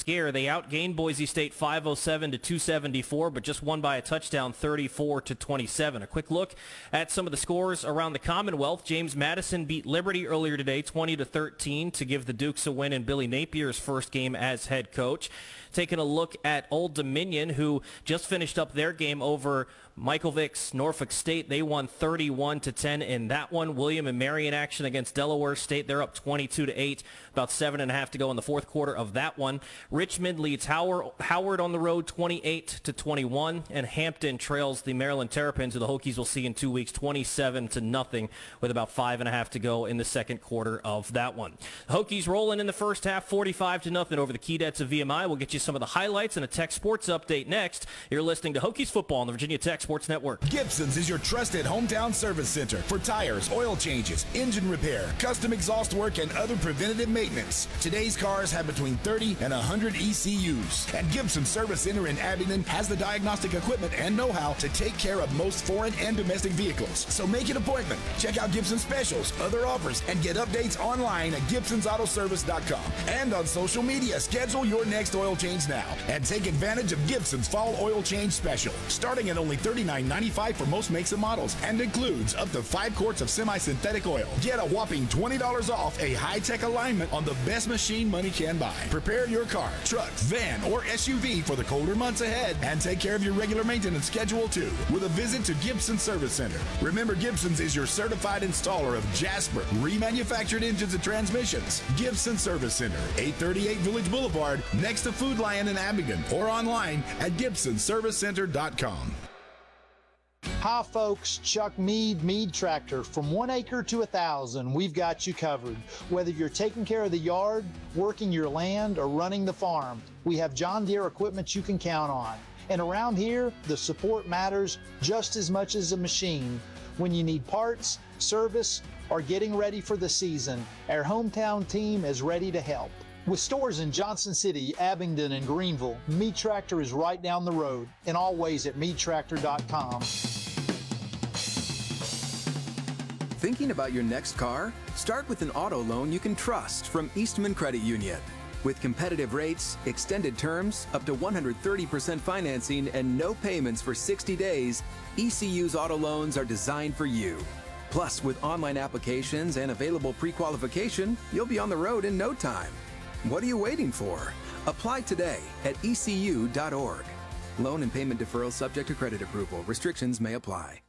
scare. They outgained Boise State 507 to 274, but just won by a touchdown 34 to 27. A quick look at some of the scores around the Commonwealth. James Madison beat Liberty earlier today 20 to 13 to give the Dukes a win in Billy Napier's first game as head coach. Taking a look at Old Dominion, who just finished up their game over Michael Vick's Norfolk State. They won 31 to 10 in that one. William and Mary in action against Delaware State. They're up 22 to 8. About 7.5 to go in the fourth quarter of that one. Richmond leads Howard on the road 28 to 21, and Hampton trails the Maryland Terrapins, who the Hokies will see in 2 weeks, 27 to nothing, with about 5.5 to go in the second quarter of that one. The Hokies rolling in the first half, 45 to nothing over the Keydets of VMI. We'll get you some of the highlights and a Tech Sports update next. You're listening to Hokies football on the Virginia Tech Sports Network. Gibson's is your trusted hometown service center for tires, oil changes, engine repair, custom exhaust work, and other preventative maintenance. Today's cars have between 30 and 100 ECUs. And Gibson's Service Center in Abingdon has the diagnostic equipment and know-how to take care of most foreign and domestic vehicles. So make an appointment. Check out Gibson specials, other offers, and get updates online at Gibson'sAutoservice.com. And on social media, schedule your next oil change now and take advantage of Gibson's Fall Oil Change Special, starting at only $39.95 for most makes and models, and includes up to 5 quarts of semi-synthetic oil. Get a whopping $20 off a high-tech alignment on the best machine money can buy. Prepare your car, truck, van, or SUV for the colder months ahead and take care of your regular maintenance schedule too with a visit to Gibson Service Center. Remember, Gibson's is your certified installer of Jasper remanufactured engines and transmissions. Gibson Service Center, 838 Village Boulevard, next to Food Lion in Abingdon, or online at GibsonServiceCenter.com. Hi folks, Chuck Mead Tractor. From 1 acre to 1,000, we've got you covered. Whether you're taking care of the yard, working your land, or running the farm, we have John Deere equipment you can count on. And around here, the support matters just as much as a machine. When you need parts, service, or getting ready for the season, our hometown team is ready to help. With stores in Johnson City, Abingdon, and Greenville, Mead Tractor is right down the road, and always at meadtractor.com. Thinking about your next car? Start with an auto loan you can trust from Eastman Credit Union. With competitive rates, extended terms, up to 130% financing, and no payments for 60 days, ECU's auto loans are designed for you. Plus, with online applications and available pre-qualification, you'll be on the road in no time. What are you waiting for? Apply today at ecu.org. Loan and payment deferral subject to credit approval. Restrictions may apply.